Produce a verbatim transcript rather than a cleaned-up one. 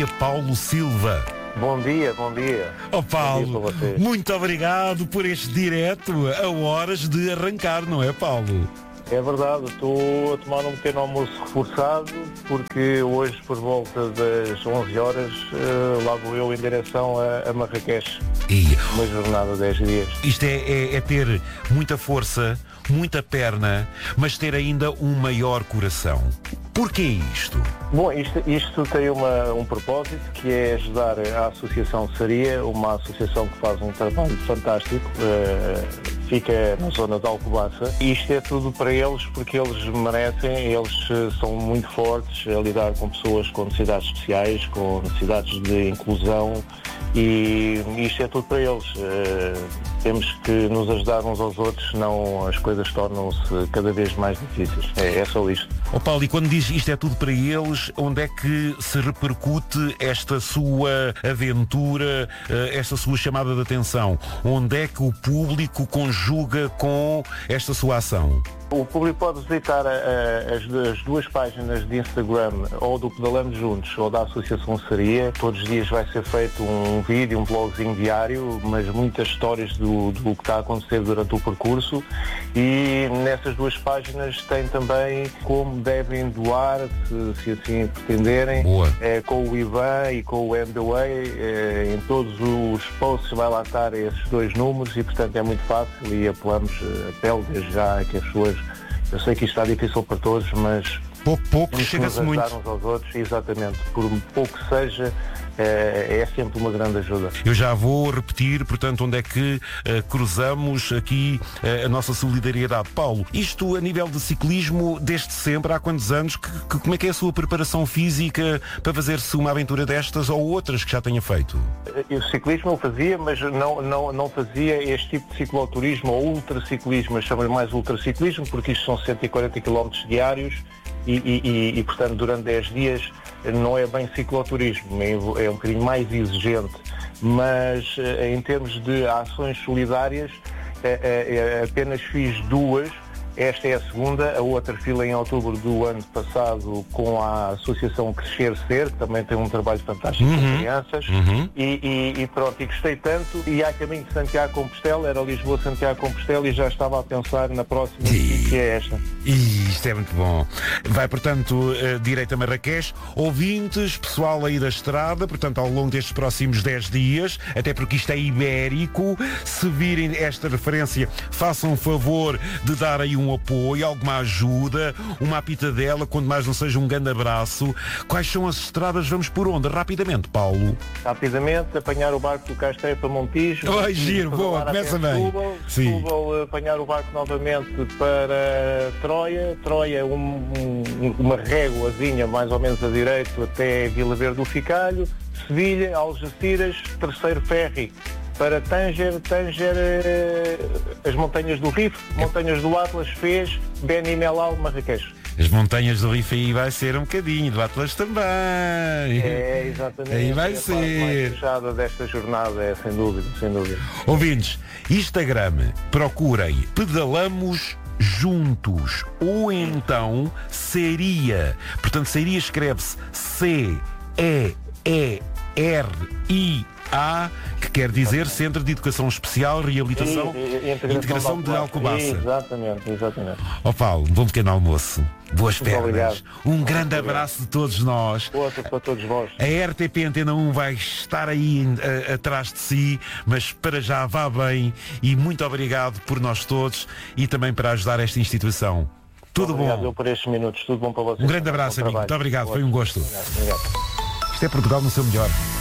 dia, Paulo Silva. Bom dia, bom dia. Oh Paulo, bom dia muito obrigado por este direto a horas de arrancar, não é, Paulo? É verdade, estou a tomar um pequeno almoço reforçado porque hoje por volta das onze horas uh, lá vou eu em direção a, a Marrakech. E uma jornada de dez dias. Isto é, é, é ter muita força, muita perna, mas ter ainda um maior coração. Porquê isto? Bom, isto, isto tem uma, um propósito que é ajudar a Associação Saria, uma associação que faz um trabalho fantástico, uh, fica na zona de Alcobaça. Isto é tudo para eles porque eles merecem, eles uh, são muito fortes a lidar com pessoas com necessidades especiais, com necessidades de inclusão e isto é tudo para eles. Uh, temos que nos ajudar uns aos outros, senão as coisas tornam-se cada vez mais difíceis. É, é só isto. Oh Paulo, e quando diz isto é tudo para eles, onde é que se repercute esta sua aventura, esta sua chamada de atenção? Onde é que o público conjuga com esta sua ação? O público pode visitar a, a, as, as duas páginas de Instagram, ou do Pedalamos Juntos, ou da Associação Saria. Todos os dias vai ser feito um vídeo, um vlogzinho diário, mas muitas histórias do, do que está a acontecer durante o percurso. E nessas duas páginas tem também como devem doar, se, se assim pretenderem, é, com o I B A N e com o M B W A. É, em todos os posts vai lá estar esses dois números e, portanto, é muito fácil e apelamos, apelo desde já que as pessoas. Eu sei que isto está difícil para todos, mas pouco, pouco, chega-se muito. Uns aos outros, exatamente, por pouco que seja, é, é sempre uma grande ajuda. Eu já vou repetir, portanto, onde é que uh, cruzamos aqui uh, a nossa solidariedade. Paulo, isto a nível de ciclismo, desde sempre, há quantos anos, que, que, como é que é a sua preparação física para fazer-se uma aventura destas ou outras que já tenha feito? O ciclismo eu fazia, mas não, não, não fazia este tipo de cicloturismo ou ultraciclismo, eu chamo-lhe mais ultraciclismo, porque isto são cento e quarenta quilómetros diários e, e, e, e, portanto, durante dez dias não é bem cicloturismo, é um bocadinho mais exigente, mas em termos de ações solidárias apenas fiz duas. Esta é a segunda, a outra fila em outubro do ano passado com a Associação Crescer Ser, que também tem um trabalho fantástico uhum. com crianças, uhum. e, e, e pronto, e gostei tanto, e a caminho de Santiago Compostela, era Lisboa-Santiago Compostela e já estava a pensar na próxima, e... que é esta. E isto é muito bom. Vai, portanto, uh, direito a Marrakech, ouvintes, pessoal aí da estrada, portanto, ao longo destes próximos dez dias, até porque isto é ibérico, se virem esta referência, façam um favor de dar aí um apoio, alguma ajuda, uma apitadela, quando mais não seja um grande abraço. Quais são as estradas? Vamos por onde? Rapidamente, Paulo. Rapidamente, apanhar o barco do Castelo para Montijo. Ai, giro, boa, começa bem. Setúbal, Setúbal, apanhar o barco novamente para Troia. Troia é um, um, uma réguazinha mais ou menos a direito até Vila Verde do Ficalho. Sevilha, Algeciras, terceiro ferry para Tanger, Tanger, as montanhas do Rif, montanhas do Atlas, Fez, Beni Mellal, Marrakech. As montanhas do Rif aí vai ser um bocadinho, do Atlas também. É, exatamente. Aí vai é ser. A parte mais fechada desta jornada, é sem dúvida, sem dúvida. Ouvintes, Instagram, procurem Pedalamos Juntos, ou então Seria. Portanto, Seria escreve-se C E E R I A, que quer dizer Centro de Educação Especial, Reabilitação e, e, e Integração, integração de Alcobaça. Exatamente, exatamente. Ó Paulo, um bom pequeno almoço. Boas Muito pernas. Obrigado. Um Muito grande obrigado. Abraço de todos nós. Outro para todos vós. A R T P Antena um vai estar aí a, atrás de si, mas para já vá bem e muito obrigado por nós todos e também para ajudar esta instituição. Tudo obrigado bom. Eu por estes minutos. Tudo bom para vocês. Um grande abraço, amigo. Muito obrigado. Foi um gosto. Obrigado. Obrigado. Isto é Portugal no seu melhor.